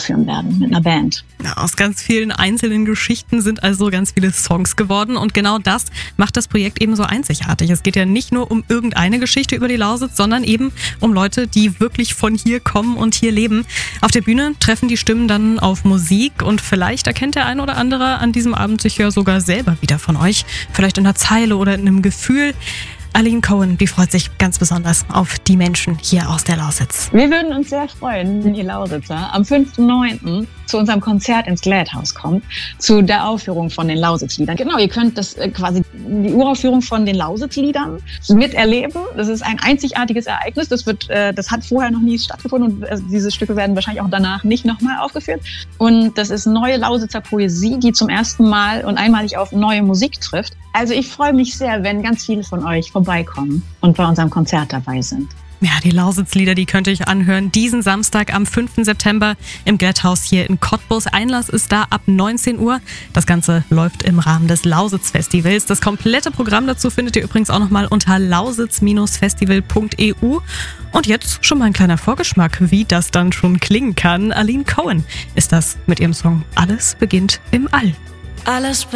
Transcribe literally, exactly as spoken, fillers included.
aufführen werden mit einer Band. Ja, aus ganz vielen einzelnen Geschichten sind also ganz viele Songs geworden und genau das macht das Projekt eben so einzigartig. Es geht ja nicht nur um irgendeine Geschichte über die Lausitz, sondern eben um Leute, die wirklich von hier kommen und hier leben. Auf der Bühne treffen die Stimmen dann auf Musik und vielleicht erkennt der ein oder andere an diesem Abend sich ja sogar selber wieder von euch. Vielleicht in einer Zeile oder in einem Gefühl. Aline Cohen, die freut sich ganz besonders auf die Menschen hier aus der Lausitz. Wir würden uns sehr freuen, wenn ihr Lausitzer am fünften neunten zu unserem Konzert ins Gläthaus kommt, zu der Aufführung von den Lausitzliedern. Genau, ihr könnt das äh, quasi die Uraufführung von den Lausitzliedern miterleben. Das ist ein einzigartiges Ereignis. Das wird, äh, das hat vorher noch nie stattgefunden und äh, diese Stücke werden wahrscheinlich auch danach nicht nochmal aufgeführt. Und das ist neue Lausitzer Poesie, die zum ersten Mal und einmalig auf neue Musik trifft. Also ich freue mich sehr, wenn ganz viele von euch vorbeikommen und bei unserem Konzert dabei sind. Ja, die Lausitzlieder, die könnt ihr euch anhören. Diesen Samstag am fünften September im Gläthaus hier in Cottbus. Einlass ist da ab neunzehn Uhr. Das Ganze läuft im Rahmen des Lausitz-Festivals. Das komplette Programm dazu findet ihr übrigens auch nochmal unter lausitz festival punkt e u. Und jetzt schon mal ein kleiner Vorgeschmack, wie das dann schon klingen kann. Aline Cohen ist das mit ihrem Song Alles beginnt im All. Alles